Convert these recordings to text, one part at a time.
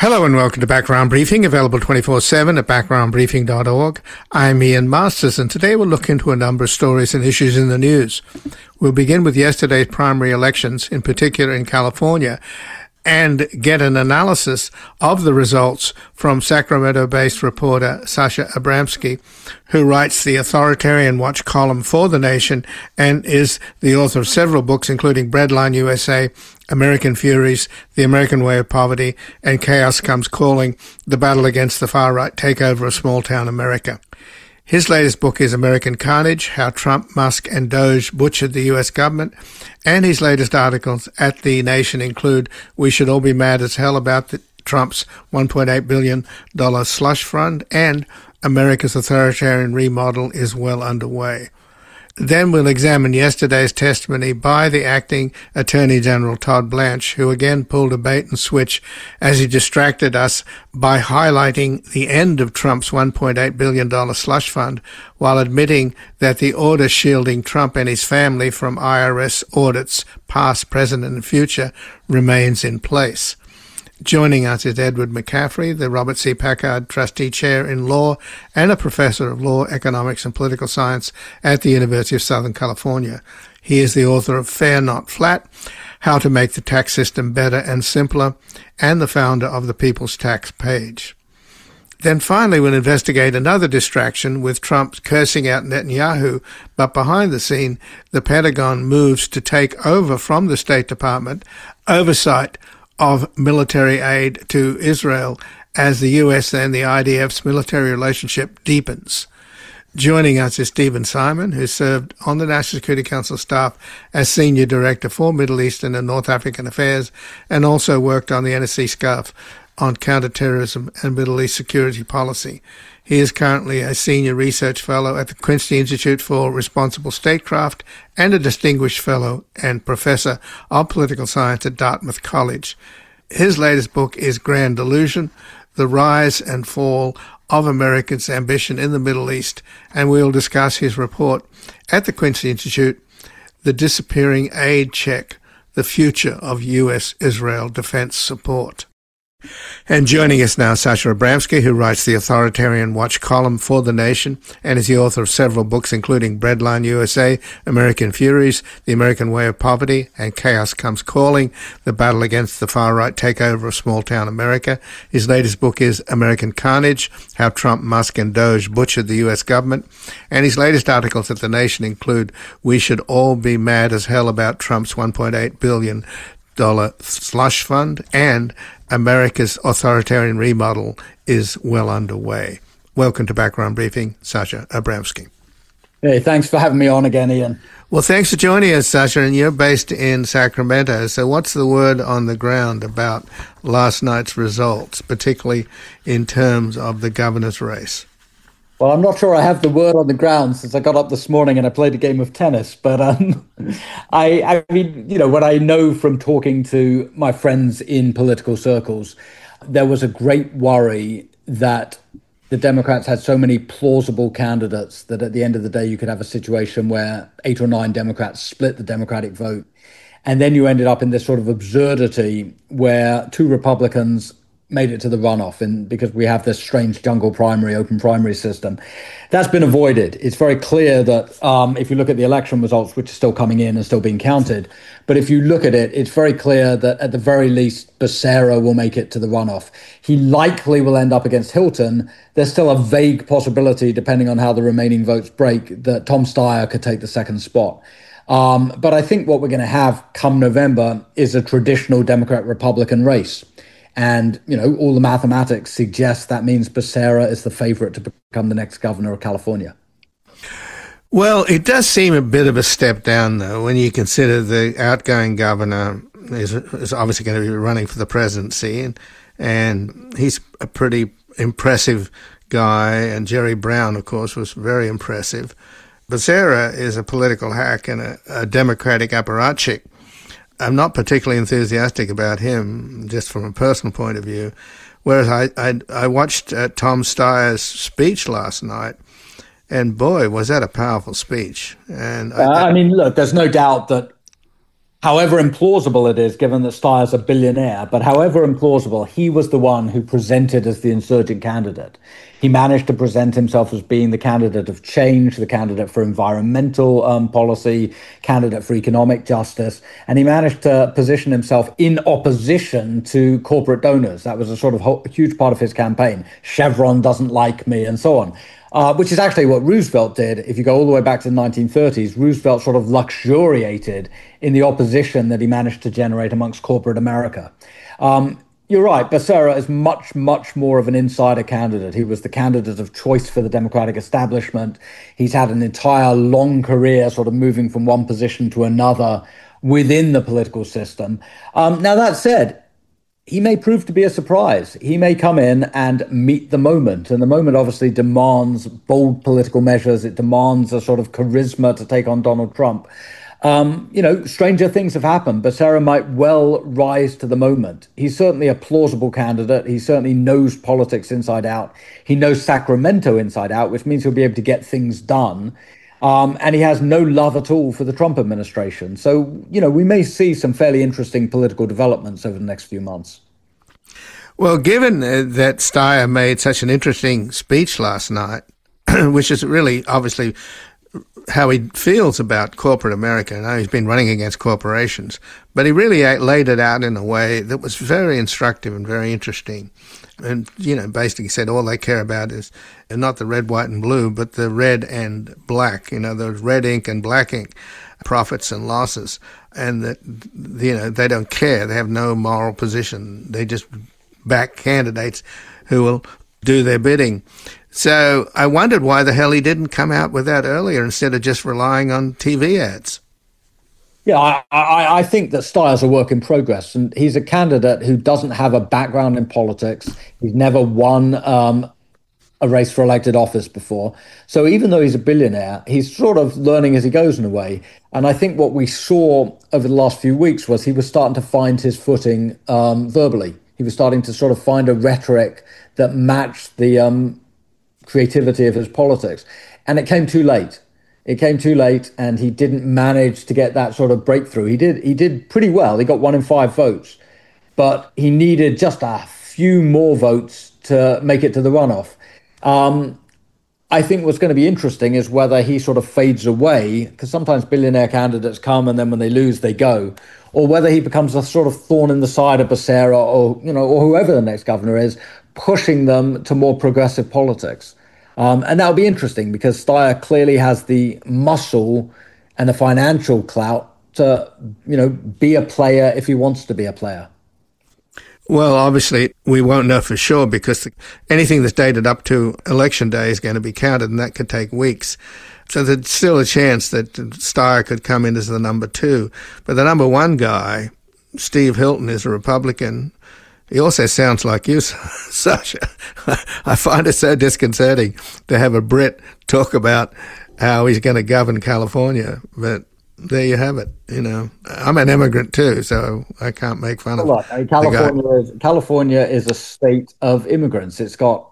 Hello and welcome to Background Briefing, available 24/7 at backgroundbriefing.org. I'm Ian Masters, and today we'll look into a number of stories and issues in the news. We'll begin with yesterday's primary elections, in particular in California, and get an analysis of the results from Sacramento-based reporter Sasha Abramsky, who writes the Authoritarian Watch column for The Nation and is the author of several books, including Breadline USA, American Furies, The American Way of Poverty, and Chaos Comes Calling, The Battle Against the Far-Right Takeover of Small-Town America. His latest book is American Carnage, How Trump, Musk, and Doge Butchered the U.S. Government, and his latest articles at The Nation include We Should All Be Mad as Hell About Trump's $1.8 billion slush fund, and America's Authoritarian Remodel is Well Underway. Then we'll examine yesterday's testimony by the acting Attorney General Todd Blanche, who again pulled a bait and switch as he distracted us by highlighting the end of Trump's $1.8 billion slush fund while admitting that the order shielding Trump and his family from IRS audits, past, present, and future, remains in place. Joining us is Edward McCaffrey, the Robert C. Packard Trustee Chair in Law and a Professor of Law, Economics and Political Science at the University of Southern California. He is the author of Fair Not Flat, How to Make the Tax System Better and Simpler, and the founder of the People's Tax Page. Then finally we'll investigate another distraction with Trump cursing out Netanyahu, but behind the scene, the Pentagon moves to take over from the State Department oversight of military aid to Israel as the U.S. and the IDF's military relationship deepens. Joining us is Stephen Simon, who served on the National Security Council staff as Senior Director for Middle Eastern and North African Affairs, and also worked on the NSC SCAF on counterterrorism and Middle East security policy. He is currently a Senior Research Fellow at the Quincy Institute for Responsible Statecraft and a Distinguished Fellow and Professor of Political Science at Dartmouth College. His latest book is Grand Delusion, The Rise and Fall of Americans' Ambition in the Middle East, and we'll discuss his report at the Quincy Institute, The Disappearing Aid Check, The Future of U.S.-Israel Defense Support. And joining us now, Sasha Abramsky, who writes the Authoritarian Watch column for The Nation and is the author of several books, including Breadline USA, American Furies, The American Way of Poverty, and Chaos Comes Calling, The Battle Against the Far-Right Takeover of Small-Town America. His latest book is American Carnage, How Trump, Musk, and Doge Butchered the U.S. Government. And his latest articles at The Nation include We Should All Be Mad as Hell About Trump's $1.8 billion slush fund, and America's Authoritarian Remodel is Well Underway. Welcome to Background Briefing, Sasha Abramsky. Hey, thanks for having me on again, Ian. Well, thanks for joining us, Sasha, and you're based in Sacramento. So what's the word on the ground about last night's results, particularly in terms of the governor's race? Well, I'm not sure I have the word on the ground since I got up this morning and I played a game of tennis. But I mean, you know, what I know from talking to my friends in political circles, there was a great worry that the Democrats had so many plausible candidates that at the end of the day, you could have a situation where 8 or 9 Democrats split the Democratic vote. And then you ended up in this sort of absurdity where 2 Republicans made it to the runoff, and because we have this strange jungle primary, open primary system. That's been avoided. It's very clear that if you look at the election results, which are still coming in and still being counted, but if you look at it, it's very clear that at the very least, Becerra will make it to the runoff. He likely will end up against Hilton. There's still a vague possibility, depending on how the remaining votes break, that Tom Steyer could take the second spot. But I think what we're going to have come November is a traditional Democrat-Republican race. And, you know, all the mathematics suggest that means Becerra is the favorite to become the next governor of California. Well, it does seem a bit of a step down, though, when you consider the outgoing governor is obviously going to be running for the presidency, and he's a pretty impressive guy, and Jerry Brown, of course, was very impressive. Becerra is a political hack and a Democratic apparatchik. I'm not particularly enthusiastic about him, just from a personal point of view. Whereas I watched Tom Steyer's speech last night, and boy, was that a powerful speech. And I mean, look, there's no doubt that However implausible it is, given that Steyer's a billionaire, but however implausible, he was the one who presented as the insurgent candidate. He managed to present himself as being the candidate of change, the candidate for environmental policy, candidate for economic justice, and he managed to position himself in opposition to corporate donors. That was a sort of huge part of his campaign. Chevron doesn't like me, and so on. Which is actually what Roosevelt did. If you go all the way back to the 1930s, Roosevelt sort of luxuriated in the opposition that he managed to generate amongst corporate America. You're right, Becerra is much, much more of an insider candidate. He was the candidate of choice for the Democratic establishment. He's had an entire long career sort of moving from one position to another within the political system. Now, that said, he may prove to be a surprise. He may come in and meet the moment. And the moment obviously demands bold political measures. It demands a sort of charisma to take on Donald Trump. Stranger things have happened. Becerra might well rise to the moment. He's certainly a plausible candidate. He certainly knows politics inside out. He knows Sacramento inside out, which means he'll be able to get things done. And he has no love at all for the Trump administration. So, we may see some fairly interesting political developments over the next few months. Well, given that Steyer made such an interesting speech last night, which is really obviously how he feels about corporate America. I know he's been running against corporations, but he really laid it out in a way that was very instructive and very interesting. And, basically said all they care about is not the red, white, and blue, but the red and black, the red ink and black ink, profits and losses. And that, they don't care. They have no moral position. They just back candidates who will do their bidding. So I wondered why the hell he didn't come out with that earlier instead of just relying on TV ads. Yeah, I think that Steyer's a work in progress, and he's a candidate who doesn't have a background in politics. He's never won a race for elected office before. So even though he's a billionaire, he's sort of learning as he goes in a way. And I think what we saw over the last few weeks was he was starting to find his footing verbally. He was starting to sort of find a rhetoric that matched the creativity of his politics. And it came too late. It came too late, and he didn't manage to get that sort of breakthrough. He did pretty well. He got 1 in 5 votes, but he needed just a few more votes to make it to the runoff. I think what's going to be interesting is whether he sort of fades away, because sometimes billionaire candidates come and then when they lose, they go, or whether he becomes a sort of thorn in the side of Becerra or whoever the next governor is, pushing them to more progressive politics. And that'll be interesting because Steyer clearly has the muscle and the financial clout to, be a player if he wants to be a player. Well, obviously, we won't know for sure because anything that's dated up to Election Day is going to be counted, and that could take weeks. So there's still a chance that Steyer could come in as the number 2. But the number 1 guy, Steve Hilton, is a Republican. He also sounds like you, Sasha. I find it so disconcerting to have a Brit talk about how he's going to govern California. But there you have it. I'm an immigrant too, so I can't make fun of California is a state of immigrants. It's got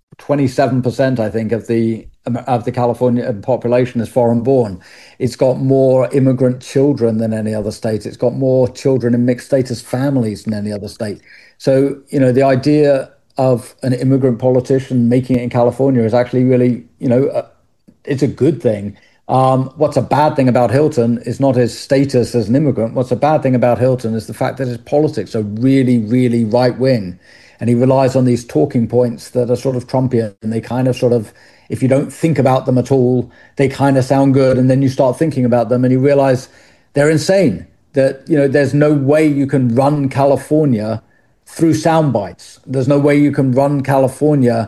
27%, I think, of the California population is foreign born. It's got more immigrant children than any other state. It's got more children in mixed status families than any other state. So, the idea of an immigrant politician making it in California is actually really, it's a good thing. What's a bad thing about Hilton is not his status as an immigrant. What's a bad thing about Hilton is the fact that his politics are really, really right wing. And he relies on these talking points that are sort of Trumpian. And they kind of if you don't think about them at all, they kind of sound good. And then you start thinking about them and you realize they're insane. That, there's no way you can run California through sound bites. There's no way you can run California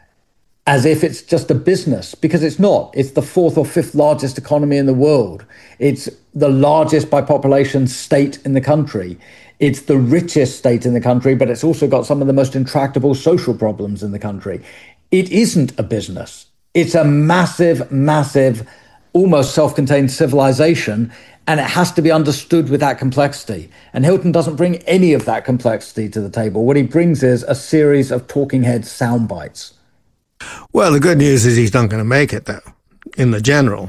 as if it's just a business, because it's not. It's the 4th or 5th largest economy in the world. It's the largest by population state in the country. It's the richest state in the country, but it's also got some of the most intractable social problems in the country. It isn't a business. It's a massive, massive, almost self-contained civilization, and it has to be understood with that complexity. And Hilton doesn't bring any of that complexity to the table. What he brings is a series of talking head sound bites. Well, the good news is he's not going to make it, though. in the general.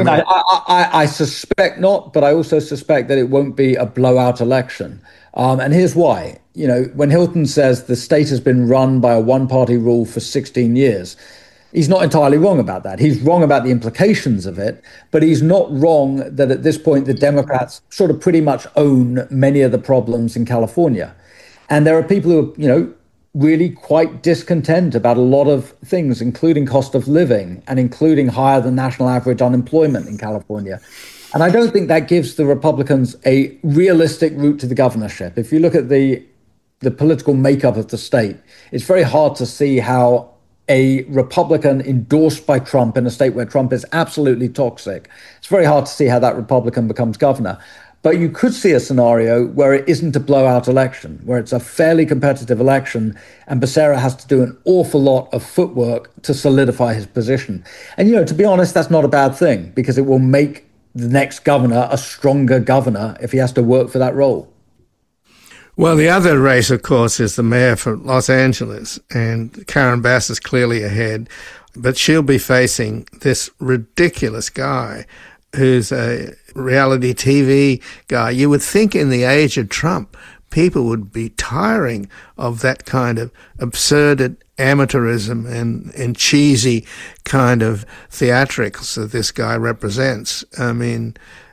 I suspect not, but I also suspect that it won't be a blowout election. And here's why. When Hilton says the state has been run by a one-party rule for 16 years, he's not entirely wrong about that. He's wrong about the implications of it, but he's not wrong that at this point the Democrats sort of pretty much own many of the problems in California. And there are people who are, really quite discontent about a lot of things, including cost of living and including higher than national average unemployment in California. And I don't think that gives the Republicans a realistic route to the governorship. If you look at the political makeup of the state, it's very hard to see how a Republican endorsed by Trump in a state where Trump is absolutely toxic, it's very hard to see how that Republican becomes governor. But you could see a scenario where it isn't a blowout election, where it's a fairly competitive election, and Becerra has to do an awful lot of footwork to solidify his position. And, to be honest, that's not a bad thing, because it will make the next governor a stronger governor if he has to work for that role. Well, the other race, of course, is the mayor for Los Angeles, and Karen Bass is clearly ahead, but she'll be facing this ridiculous guy who's a reality TV guy. You would think in the age of Trump, people would be tiring of that kind of absurd amateurism and cheesy kind of theatrics that this guy represents. I mean...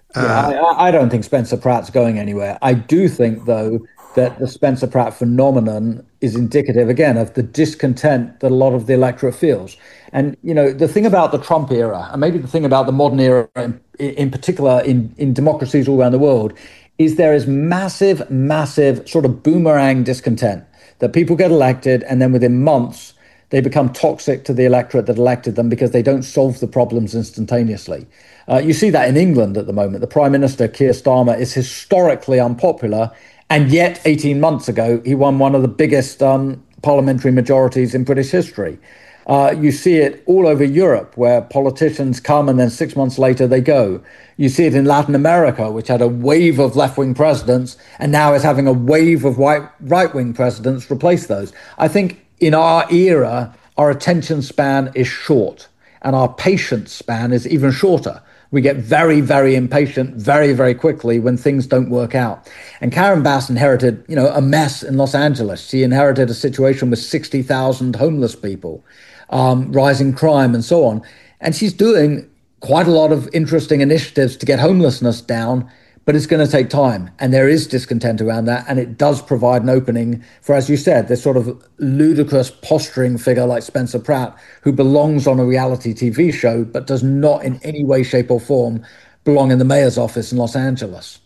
I don't think Spencer Pratt's going anywhere. I do think, though, that the Spencer Pratt phenomenon is indicative, again, of the discontent that a lot of the electorate feels. And, the thing about the Trump era, and maybe the thing about the modern era in particular in democracies all around the world, is there is massive, massive sort of boomerang discontent that people get elected and then within months they become toxic to the electorate that elected them because they don't solve the problems instantaneously. You see that in England at the moment. The Prime Minister, Keir Starmer, is historically unpopular, and yet 18 months ago he won one of the biggest parliamentary majorities in British history. You see it all over Europe, where politicians come and then 6 months later they go. You see it in Latin America, which had a wave of left-wing presidents and now is having a wave of right-wing presidents replace those. I think in our era, our attention span is short and our patience span is even shorter. We get very, very impatient very, very quickly when things don't work out. And Karen Bass inherited, a mess in Los Angeles. She inherited a situation with 60,000 homeless people, rising crime and so on. And she's doing quite a lot of interesting initiatives to get homelessness down, but it's going to take time. And there is discontent around that. And it does provide an opening for, as you said, this sort of ludicrous posturing figure like Spencer Pratt, who belongs on a reality TV show, but does not in any way, shape or form belong in the mayor's office in Los Angeles.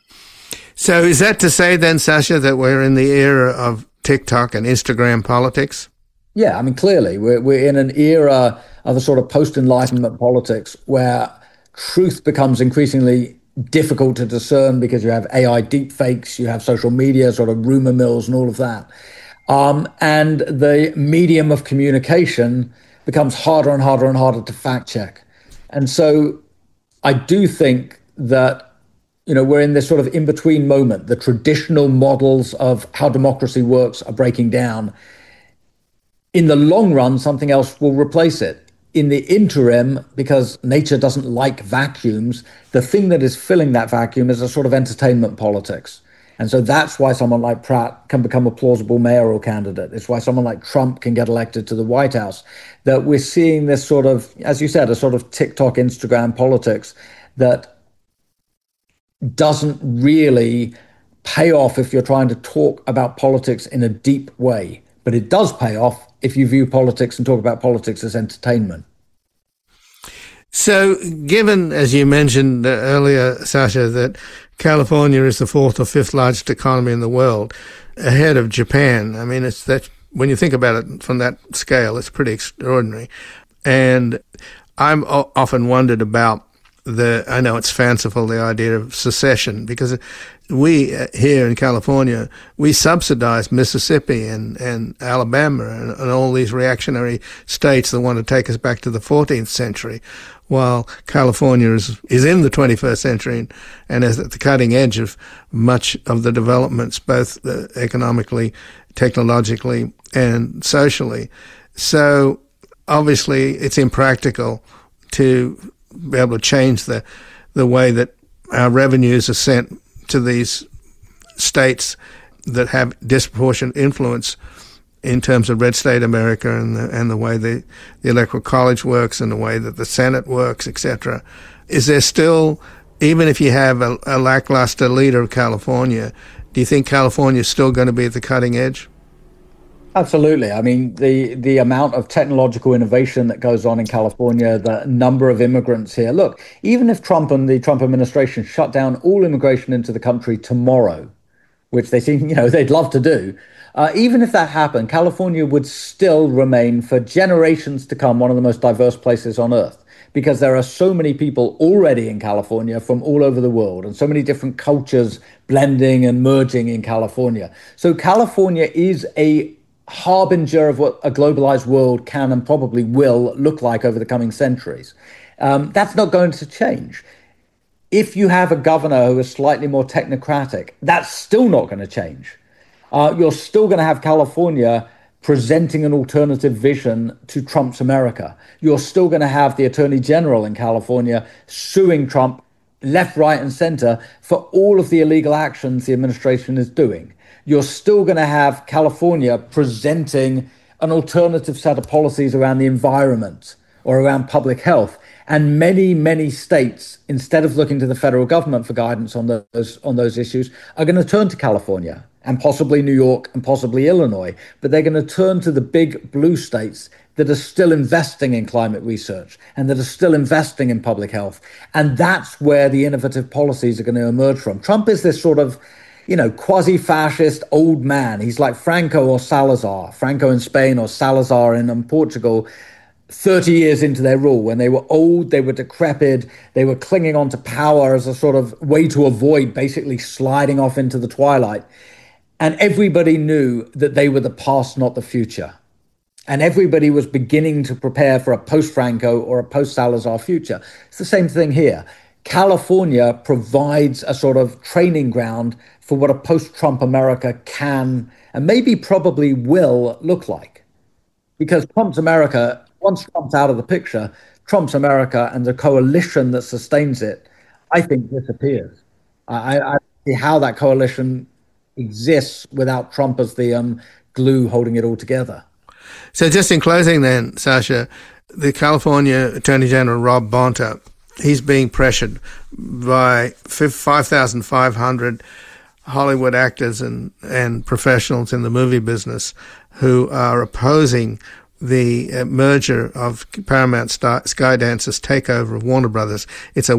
So is that to say then, Sasha, that we're in the era of TikTok and Instagram politics? Yeah, I mean, clearly we're in an era of a sort of post-Enlightenment politics where truth becomes increasingly difficult to discern because you have AI deepfakes, you have social media, sort of rumor mills and all of that. And the medium of communication becomes harder and harder and harder to fact check. And so I do think that, we're in this sort of in-between moment. The traditional models of how democracy works are breaking down. In the long run, something else will replace it. In the interim, because nature doesn't like vacuums, the thing that is filling that vacuum is a sort of entertainment politics. And so that's why someone like Pratt can become a plausible mayoral candidate. It's why someone like Trump can get elected to the White House. That we're seeing this sort of, as you said, a sort of TikTok, Instagram politics that doesn't really pay off if you're trying to talk about politics in a deep way. But it does pay off if you view politics and talk about politics as entertainment. So given, as you mentioned earlier, Sasha, that California is the fourth or fifth largest economy in the world, ahead of Japan, I mean, it's that when you think about it from that scale, it's pretty extraordinary. And I'm often wondered about I know it's fanciful, the idea of secession, because we here in California, we subsidize Mississippi and Alabama and all these reactionary states that want to take us back to the 14th century, while California is in the 21st century and is at the cutting edge of much of the developments, both economically, technologically, and socially. So obviously it's impractical to be able to change the way that our revenues are sent to these states that have disproportionate influence in terms of red state America and the way the Electoral College works and the way that the Senate works, etc. Is there still, even if you have a lackluster leader of California, do you think California is still going to be at the cutting edge? Absolutely. I mean, the amount of technological innovation that goes on in California, the number of immigrants here. Look, even if Trump and the Trump administration shut down all immigration into the country tomorrow, which they seem, they'd love to do, even if that happened, California would still remain for generations to come one of the most diverse places on earth, because there are so many people already in California from all over the world and so many different cultures blending and merging in California. So California is a harbinger of what a globalized world can and probably will look like over the coming centuries. That's not going to change. If you have a governor who is slightly more technocratic, that's still not going to change. You're still going to have California presenting an alternative vision to Trump's America. You're still going to have the Attorney General in California suing Trump left, right, and center for all of the illegal actions the administration is doing. You're still going to have California presenting an alternative set of policies around the environment or around public health. And many, many states, instead of looking to the federal government for guidance on those issues, are going to turn to California and possibly New York and possibly Illinois. But they're going to turn to the big blue states that are still investing in climate research and that are still investing in public health. And that's where the innovative policies are going to emerge from. Trump is this sort of, quasi-fascist old man. He's like Franco or Salazar, Franco in Spain or Salazar in Portugal, 30 years into their rule, when they were old, they were decrepit, they were clinging on to power as a sort of way to avoid basically sliding off into the twilight. And everybody knew that they were the past, not the future. And everybody was beginning to prepare for a post-Franco or a post-Salazar future. It's the same thing here. California provides a sort of training ground for what a post-Trump America can and maybe probably will look like. Because Trump's America, once Trump's out of the picture, Trump's America and the coalition that sustains it, I think disappears. I see how that coalition exists without Trump as the glue holding it all together. So just in closing then, Sasha, the California Attorney General, Rob Bonta, he's being pressured by 5,500 Hollywood actors and professionals in the movie business who are opposing the merger of Paramount Skydance's takeover of Warner Brothers. It's a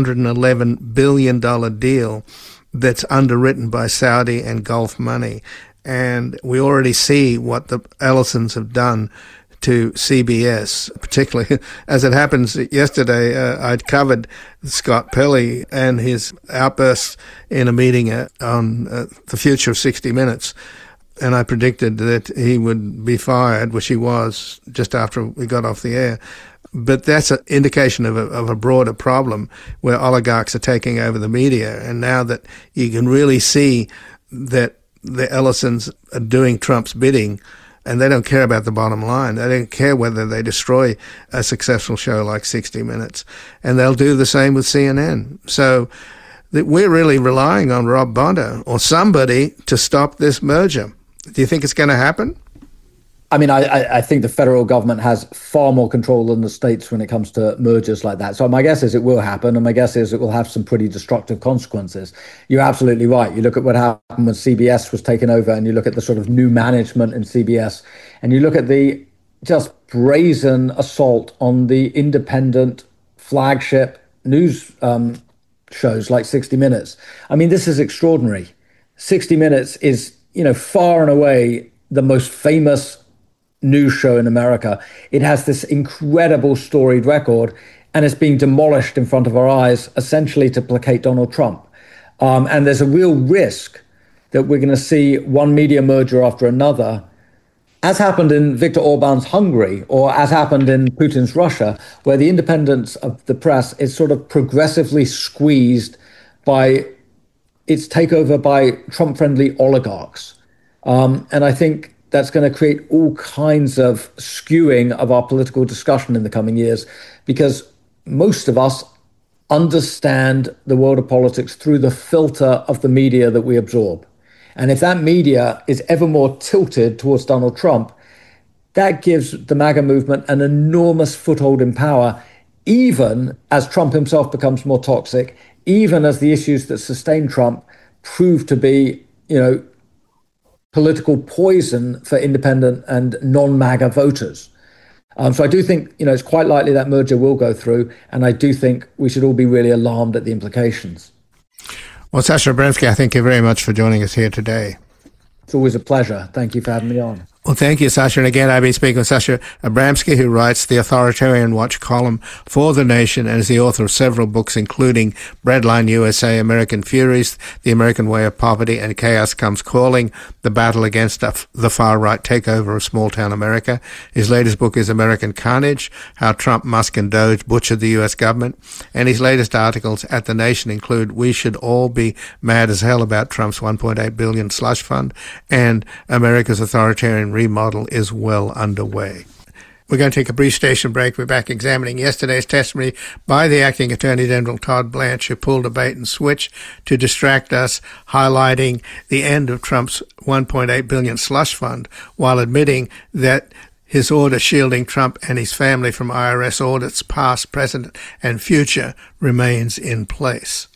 $111 billion deal that's underwritten by Saudi and Gulf money. And we already see what the Ellisons have done to CBS, particularly as it happens yesterday. I'd covered Scott Pelley and his outbursts in a meeting on the future of 60 Minutes. And I predicted that he would be fired, which he was just after we got off the air. But that's an indication of a broader problem where oligarchs are taking over the media. And now that you can really see that the Ellisons are doing Trump's bidding, and they don't care about the bottom line. They don't care whether they destroy a successful show like 60 Minutes. And they'll do the same with CNN. So we're really relying on Rob Bonta or somebody to stop this merger. Do you think it's going to happen? I mean, I think the federal government has far more control than the states when it comes to mergers like that. So my guess is it will happen, and my guess is it will have some pretty destructive consequences. You're absolutely right. You look at what happened when CBS was taken over, and you look at the sort of new management in CBS, and you look at the just brazen assault on the independent flagship news shows like 60 Minutes. I mean, this is extraordinary. 60 Minutes is, far and away the most famous news show in America. It has this incredible storied record, and it's being demolished in front of our eyes, essentially to placate Donald Trump. And there's a real risk that we're going to see one media merger after another, as happened in Viktor Orban's Hungary, or as happened in Putin's Russia, where the independence of the press is sort of progressively squeezed by its takeover by Trump-friendly oligarchs. And I think that's going to create all kinds of skewing of our political discussion in the coming years, because most of us understand the world of politics through the filter of the media that we absorb. And if that media is ever more tilted towards Donald Trump, that gives the MAGA movement an enormous foothold in power, even as Trump himself becomes more toxic, even as the issues that sustain Trump prove to be, political poison for independent and non-MAGA voters. So I do think, it's quite likely that merger will go through, and I do think we should all be really alarmed at the implications. Well, Sasha Abramsky, I thank you very much for joining us here today. It's always a pleasure. Thank you for having me on. Well, thank you, Sasha. And again, I've been speaking with Sasha Abramsky, who writes the Authoritarian Watch column for The Nation and is the author of several books, including Breadline USA, American Furies, The American Way of Poverty, and Chaos Comes Calling, The Battle Against the Far-Right Takeover of Small-Town America. His latest book is American Carnage, How Trump, Musk, and Doge Butchered the U.S. Government. And his latest articles at The Nation include We Should All Be Mad as Hell About Trump's $1.8 billion slush fund and America's Authoritarian Remodel is well underway. We're going to take a brief station break. We're back examining yesterday's testimony by the Acting Attorney General Todd Blanche, who pulled a bait and switch to distract us, highlighting the end of Trump's $1.8 billion slush fund while admitting that his order shielding Trump and his family from IRS audits past, present, and future remains in place.